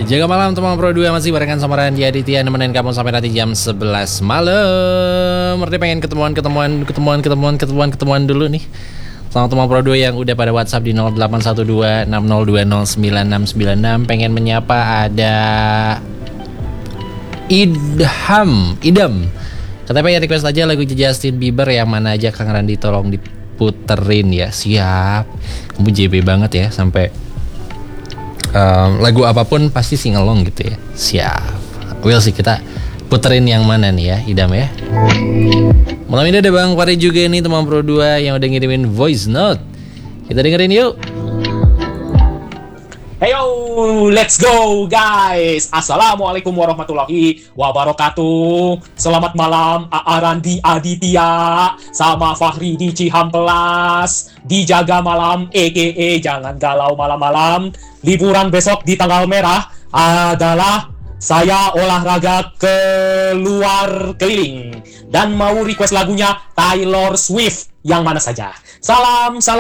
Jaga malam teman Pro 2 masih barengan sama Randy Aditya nemenin kamu sampai nanti jam 11 malam. Berarti pengen ketemuan dulu nih sama teman Pro 2 yang udah pada WhatsApp di 081260209696. Pengen menyapa ada Idam. Katanya pengen request aja lagu Justin Bieber yang mana aja Kang Randy, tolong diputerin ya. Siap. Kamu JB banget ya, sampai lagu apapun pasti singalong gitu ya. Siap. Will sih, kita puterin yang mana nih ya, Idam ya. Malam ini ada Bang Fahri juga nih teman Pro 2 yang udah ngirimin voice note. Kita dengerin yuk. Heyo, let's go guys. Assalamualaikum warahmatullahi wabarakatuh. Selamat malam Randy Aditya sama Fahri di Cihampelas. Dijaga malam, jangan galau malam-malam. Liburan besok di tanggal merah adalah saya olahraga keluar keliling. Dan mau request lagunya Taylor Swift yang mana saja. Salam